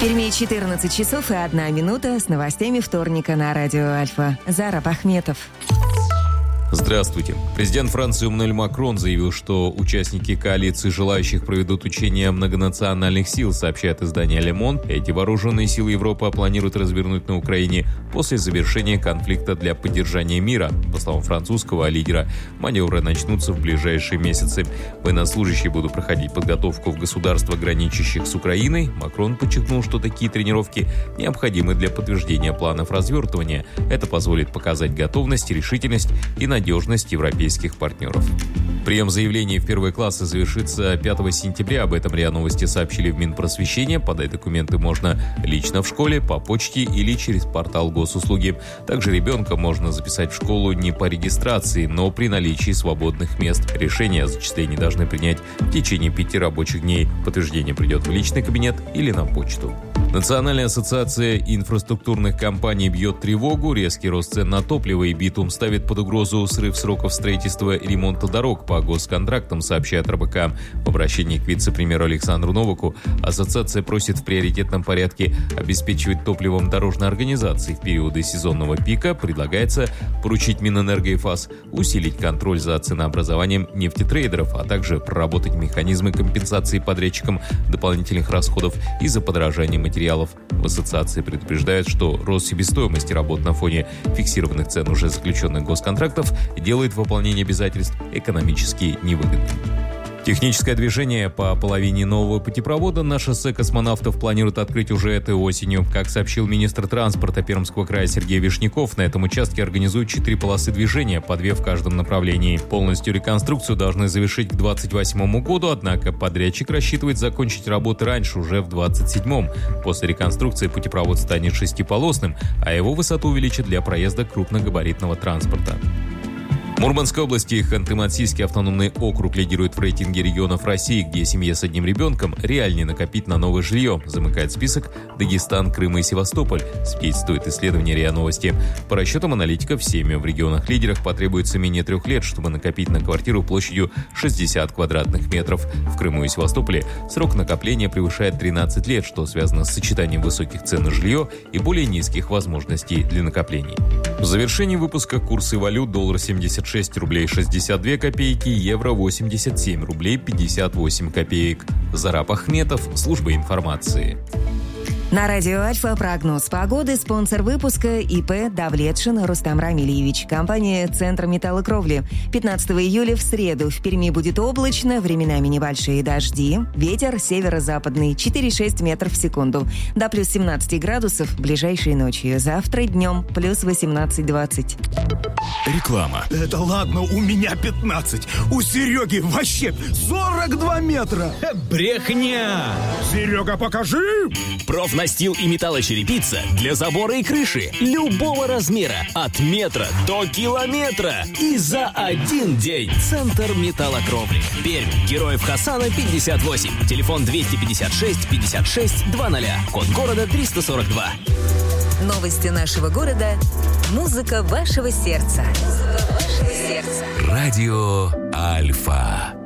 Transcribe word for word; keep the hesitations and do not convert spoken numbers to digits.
В Перми четырнадцать часов и одна минута с новостями вторника на радио Альфа. Зараб Ахметов. Здравствуйте. Президент Франции Эммануэль Макрон заявил, что участники коалиции желающих проведут учения многонациональных сил, сообщает издание «Ле Монд». Эти вооруженные силы Европы планируют развернуть на Украине после завершения конфликта для поддержания мира. По словам французского лидера, маневры начнутся в ближайшие месяцы. Военнослужащие будут проходить подготовку в государствах, граничащих с Украиной. Макрон подчеркнул, что такие тренировки необходимы для подтверждения планов развертывания. Это позволит показать готовность, решительность и надежность надежность европейских партнеров. Прием заявлений в первые классы завершится пятого сентября. Об этом РИА Новости сообщили в Минпросвещения. Подать документы можно лично в школе, по почте или через портал госуслуги. Также ребенка можно записать в школу не по регистрации, но при наличии свободных мест. Решение о зачислении должны принять в течение пяти рабочих дней. Подтверждение придет в личный кабинет или на почту. Национальная ассоциация инфраструктурных компаний бьет тревогу. Резкий рост цен на топливо и битум ставит под угрозу срыв сроков строительства и ремонта дорог по госконтрактам, сообщает эр бэ ка. В обращении к вице-премьеру Александру Новаку ассоциация просит в приоритетном порядке обеспечивать топливом дорожные организации. В периоды сезонного пика предлагается поручить Минэнерго и ФАС усилить контроль за ценообразованием нефтетрейдеров, а также проработать механизмы компенсации подрядчикам дополнительных расходов из-за подорожания материалов. В ассоциации предупреждают, что рост себестоимости работ на фоне фиксированных цен уже заключенных госконтрактов делает выполнение обязательств экономически невыгодным. Техническое движение по половине нового путепровода на шоссе космонавтов планируют открыть уже этой осенью. Как сообщил министр транспорта Пермского края Сергей Вишняков, на этом участке организуют четыре полосы движения, по две в каждом направлении. Полностью реконструкцию должны завершить к двадцать восьмому году, однако подрядчик рассчитывает закончить работы раньше, уже в двадцать седьмом. После реконструкции путепровод станет шестиполосным, а его высоту увеличат для проезда крупногабаритного транспорта. В Мурманской области Ханты-Мансийский автономный округ лидирует в рейтинге регионов России, где семье с одним ребенком реальнее накопить на новое жилье. Замыкает список Дагестан, Крым и Севастополь, свидетельствует исследование РИА Новости. По расчетам аналитиков, семьям в регионах-лидерах потребуется менее трех лет, чтобы накопить на квартиру площадью шестьдесят квадратных метров. В Крыму и Севастополе срок накопления превышает тринадцать лет, что связано с сочетанием высоких цен на жилье и более низких возможностей для накоплений. В завершении выпуска курсы валют: доллар семьдесят шесть рублей шестьдесят две копейки, евро восемьдесят семь рублей пятьдесят восемь копеек. Зараб Ахметов, служба информации. На радио Альфа прогноз погоды. Спонсор выпуска ИП Давлетшин Рустам Рамильевич. Компания «Центр металлокровли». пятнадцатого июля в среду в Перми будет облачно, временами небольшие дожди. Ветер северо-западный четыре-шесть метров в секунду. До плюс семнадцать градусов ближайшей ночью. Завтра днем плюс восемнадцать-двадцать. Реклама. Это ладно, у меня пятнадцать. У Сереги вообще сорок два метра. Брехня! Серега, покажи! Профнастил и металлочерепица для забора и крыши любого размера, от метра до километра. И за один день. Центр металлокровли. Пермь. Героев Хасана пятьдесят восемь. Телефон двести пятьдесят шесть пятьдесят шесть двадцать. Код города триста сорок два. Новости нашего города. Музыка вашего сердца. Музыка вашего сердца. Радио Альфа.